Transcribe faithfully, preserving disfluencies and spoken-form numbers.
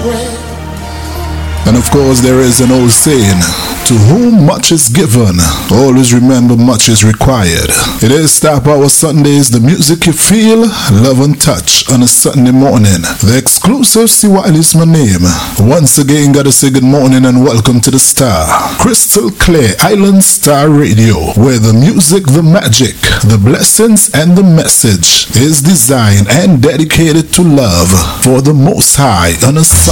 And of course there is an old saying, to whom much is given, always remember much is required. It is Star Power Sundays, the music you feel, love and touch on a Sunday morning. The exclusive C Wiley is my name. Once again gotta say good morning and welcome to the Star. Crystal Clear Island Star Radio, where the music, the magic, the blessings and the message is designed and dedicated to love for the Most High on a Sunday.